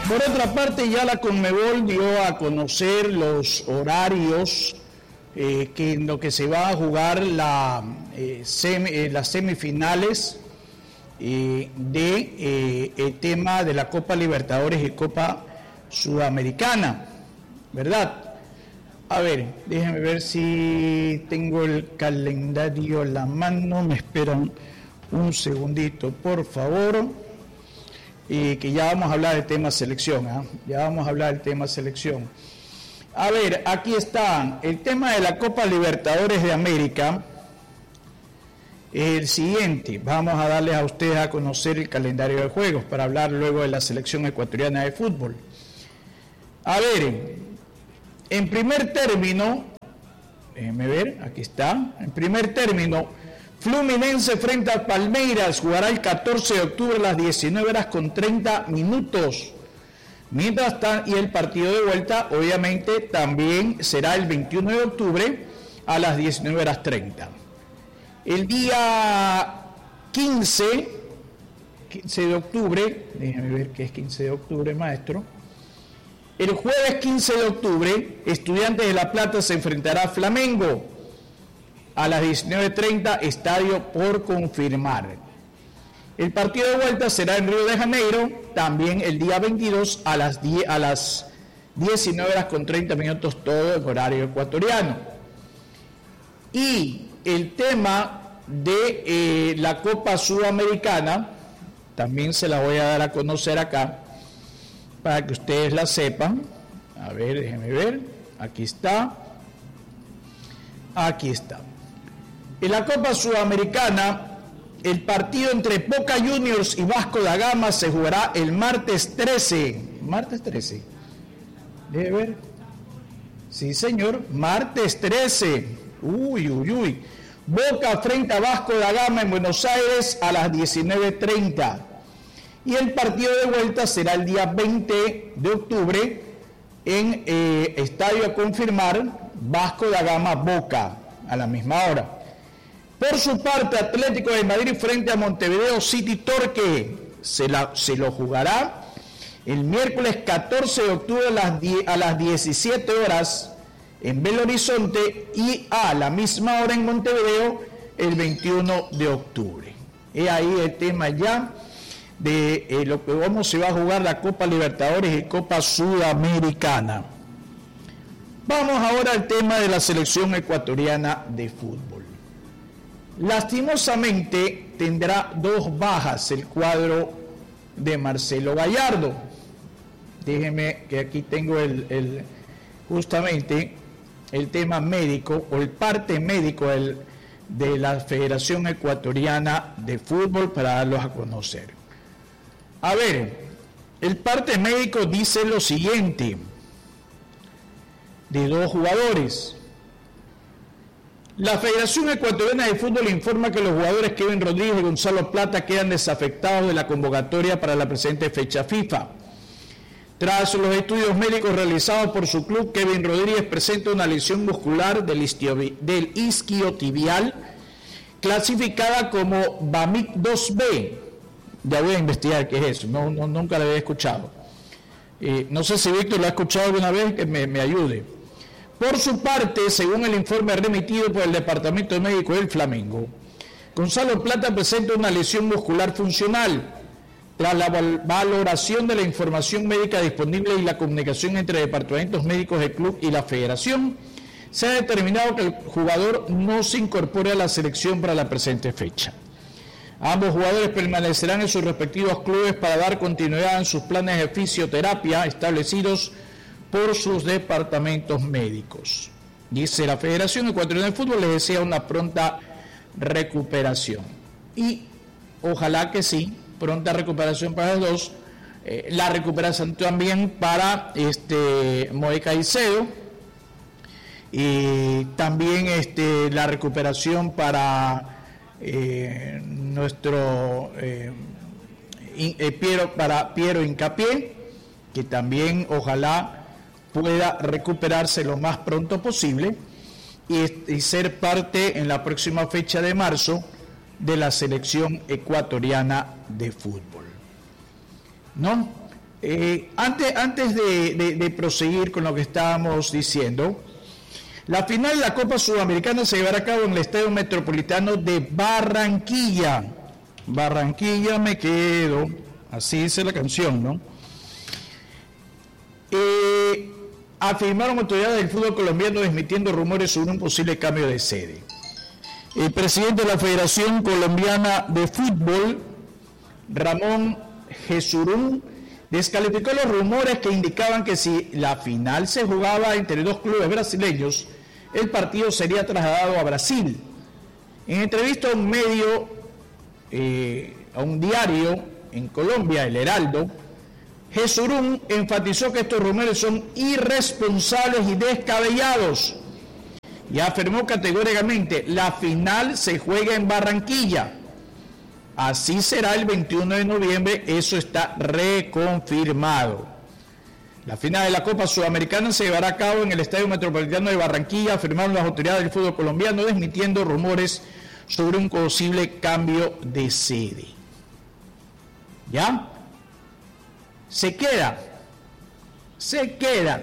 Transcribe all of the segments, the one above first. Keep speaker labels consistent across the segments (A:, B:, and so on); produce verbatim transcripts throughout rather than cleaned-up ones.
A: Por otra parte, ya la Conmebol dio a conocer los horarios eh, que en lo que se va a jugar la, eh, semi, eh, las semifinales eh, de eh, el tema de la Copa Libertadores y Copa Sudamericana, ¿verdad? A ver, déjenme ver si tengo el calendario a la mano, me esperan un segundito, por favor. Y que ya vamos a hablar del tema selección, ¿eh? ya vamos a hablar del tema selección. A ver, aquí está, el tema de la Copa Libertadores de América, el siguiente, vamos a darles a ustedes a conocer el calendario de juegos para hablar luego de la selección ecuatoriana de fútbol. A ver, en primer término, déjenme ver, aquí está, en primer término, Fluminense frente al Palmeiras jugará el catorce de octubre a las diecinueve horas con treinta minutos. Mientras tanto, y el partido de vuelta, obviamente, también será el veintiuno de octubre a las diecinueve horas treinta. El día quince, quince de octubre, déjenme ver qué es quince de octubre, maestro. El jueves quince de octubre, Estudiantes de La Plata se enfrentará a Flamengo. A las diecinueve treinta, estadio por confirmar. El partido de vuelta será en Río de Janeiro, también el día veintidós a las, diez, a las diecinueve horas con treinta minutos, todo en horario ecuatoriano. Y el tema de eh, la Copa Sudamericana, también se la voy a dar a conocer acá, para que ustedes la sepan. A ver, déjenme ver, aquí está, aquí está. En la Copa Sudamericana, el partido entre Boca Juniors y Vasco da Gama se jugará el martes trece. ¿Martes trece? Debe ver. Sí, señor. Martes trece. Uy, uy, uy. Boca frente a Vasco da Gama en Buenos Aires a las diecinueve treinta. Y el partido de vuelta será el día veinte de octubre en eh, estadio a confirmar, Vasco da Gama Boca a la misma hora. Por su parte, Atlético de Madrid frente a Montevideo City Torque se, la, se lo jugará el miércoles catorce de octubre a las, die, a las diecisiete horas en Belo Horizonte y a la misma hora en Montevideo el veintiuno de octubre. Es ahí el tema ya de eh, lo que vamos se va a jugar la Copa Libertadores y Copa Sudamericana. Vamos ahora al tema de la selección ecuatoriana de fútbol. Lastimosamente tendrá dos bajas el cuadro de Marcelo Gallardo. Déjenme que aquí tengo el, el justamente el tema médico o el parte médico del, de la Federación Ecuatoriana de Fútbol para darlos a conocer. A ver, el parte médico dice lo siguiente de dos jugadores. La Federación Ecuatoriana de Fútbol informa que los jugadores Kevin Rodríguez y Gonzalo Plata quedan desafectados de la convocatoria para la presente fecha FIFA. Tras los estudios médicos realizados por su club, Kevin Rodríguez presenta una lesión muscular del, istio, del isquiotibial clasificada como B A M I C dos B. Ya voy a investigar qué es eso, no, no, nunca lo había escuchado. Eh, no sé si Víctor lo ha escuchado alguna vez, que me, me ayude. Por su parte, según el informe remitido por el Departamento Médico del Flamengo, Gonzalo Plata presenta una lesión muscular funcional. Tras la valoración de la información médica disponible y la comunicación entre departamentos médicos del club y la federación, se ha determinado que el jugador no se incorpore a la selección para la presente fecha. Ambos jugadores permanecerán en sus respectivos clubes para dar continuidad en sus planes de fisioterapia establecidos por sus departamentos médicos. Dice la Federación Ecuatoriana de Fútbol les desea una pronta recuperación. Y ojalá que sí, pronta recuperación para los dos. Eh, la recuperación también para este Moe Caicedo. Y también este, la recuperación para eh, nuestro eh, eh, Piero, para Piero Hincapié, que también ojalá pueda recuperarse lo más pronto posible y, y ser parte en la próxima fecha de marzo de la selección ecuatoriana de fútbol. ¿No? eh, antes, antes de, de, de proseguir con lo que estábamos diciendo, la final de la Copa Sudamericana se llevará a cabo en el Estadio Metropolitano de Barranquilla. Barranquilla me quedo, así dice la canción, ¿no? Eh, afirmaron autoridades del fútbol colombiano desmintiendo rumores sobre un posible cambio de sede. El presidente de la Federación Colombiana de Fútbol, Ramón Jesurún, descalificó los rumores que indicaban que si la final se jugaba entre dos clubes brasileños, el partido sería trasladado a Brasil. En entrevista a un medio, eh, a un diario en Colombia, El Heraldo, Jesurún enfatizó que estos rumores son irresponsables y descabellados y afirmó categóricamente: la final se juega en Barranquilla. Así será el veintiuno de noviembre, eso está reconfirmado. La final de la Copa Sudamericana se llevará a cabo en el Estadio Metropolitano de Barranquilla, afirmaron las autoridades del fútbol colombiano, desmintiendo rumores sobre un posible cambio de sede. ¿Ya? Se queda, se queda.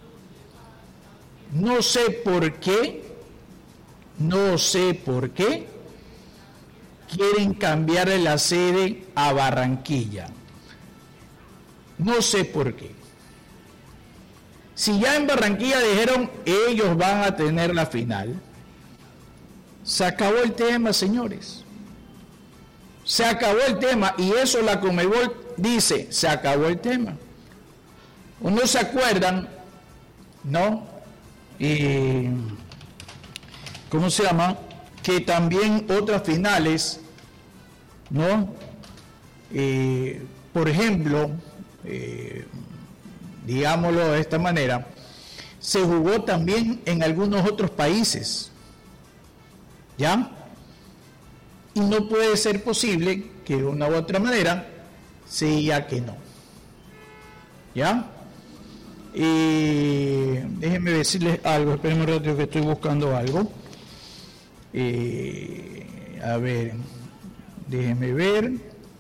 A: No sé por qué, no sé por qué quieren cambiarle la sede a Barranquilla. No sé por qué. Si ya en Barranquilla dijeron ellos van a tener la final, se acabó el tema, señores. Se acabó el tema, y eso la Conmebol dice, se acabó el tema. ¿O no se acuerdan? ¿No? Y, ¿cómo se llama? Que también otras finales, ¿no? Eh, por ejemplo, eh, digámoslo de esta manera, se jugó también en algunos otros países, ¿ya? Y no puede ser posible que de una u otra manera se diga que no, ¿ya? Y déjenme decirles algo, espérenme un rato que estoy buscando algo. Eh, a ver, déjenme ver.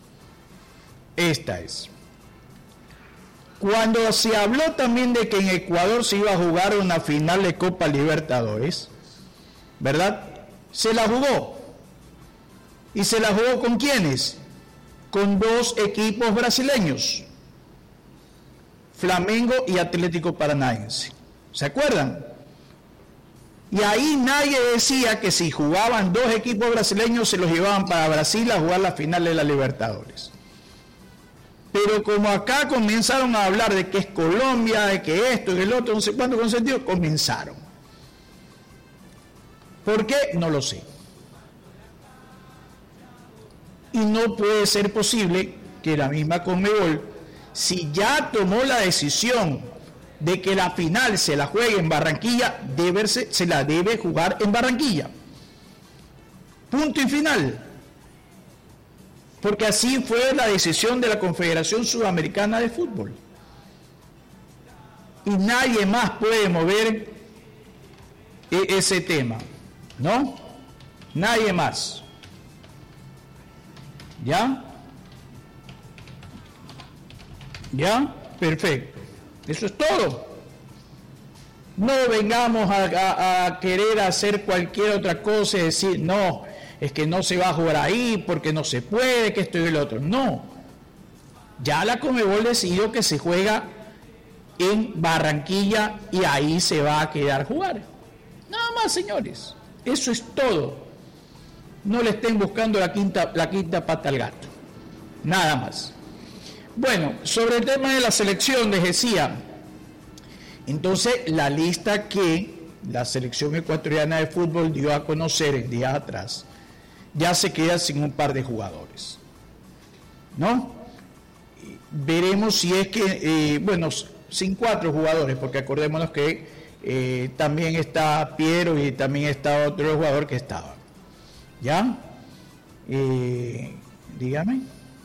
A: Esta es. Cuando se habló también de que en Ecuador se iba a jugar una final de Copa Libertadores, ¿verdad? Se la jugó. ¿Y se la jugó con quiénes? Con dos equipos brasileños, Flamengo y Atlético Paranaense. ¿Se acuerdan? Y ahí nadie decía que si jugaban dos equipos brasileños se los llevaban para Brasil a jugar la final de la Libertadores. Pero como acá comenzaron a hablar de que es Colombia, de que esto y el otro, no sé cuánto consentido, comenzaron. ¿Por qué? No lo sé. Y no puede ser posible que la misma Conmebol, si ya tomó la decisión de que la final se la juegue en Barranquilla, debe, se la debe jugar en Barranquilla. Punto y final. Porque así fue la decisión de la Confederación Sudamericana de Fútbol. Y nadie más puede mover ese tema, ¿no? Nadie más. ¿Ya? ¿Ya? Perfecto. Eso es todo. No vengamos a, a, a querer hacer cualquier otra cosa y decir, no, es que no se va a jugar ahí porque no se puede, que esto y el otro. No. Ya la Conmebol decidió que se juega en Barranquilla y ahí se va a quedar jugar. Nada más, señores. Eso es todo. No le estén buscando la quinta, la quinta pata al gato. Nada más. Bueno, sobre el tema de la selección, les decía, entonces la lista que la selección ecuatoriana de fútbol dio a conocer el día atrás, ya se queda sin un par de jugadores, ¿no? Veremos si es que, eh, bueno, sin cuatro jugadores, porque acordémonos que eh, también está Piero y también está otro jugador que estaba, ¿ya? Eh, dígame.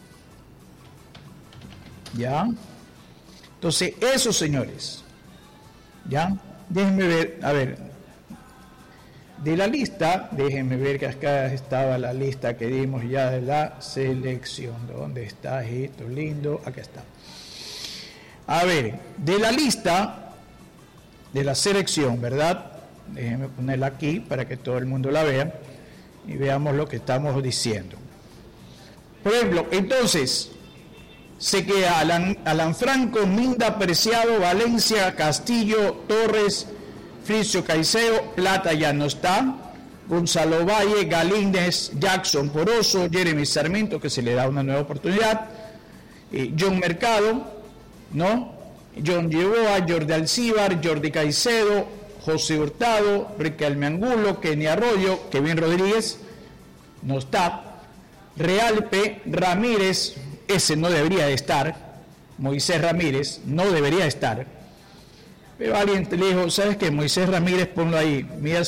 A: ¿Ya? Entonces, esos señores, ¿ya? Déjenme ver, a ver, de la lista, déjenme ver que acá estaba la lista que dimos ya de la selección. ¿Dónde está esto lindo? Acá está. A ver, de la lista de la selección, ¿verdad? Déjenme ponerla aquí para que todo el mundo la vea y veamos lo que estamos diciendo. Por ejemplo, entonces, se queda Alan, Alan Franco, Minda, Preciado, Valencia, Castillo, Torres, Fricio Caicedo, Plata ya no está, Gonzalo Valle, Galíndez, Jackson Poroso, Jeremy Sarmiento, que se le da una nueva oportunidad, eh, John Mercado, ¿no? John Yevoa, Jordi Alcíbar, Jordi Caicedo, José Hurtado, Riquelme Angulo, Kenny Arroyo, Kevin Rodríguez, no está, Realpe, Ramírez, ese no debería de estar, Moisés Ramírez, no debería estar, pero alguien le dijo, ¿sabes qué? Moisés Ramírez, ponlo ahí, mira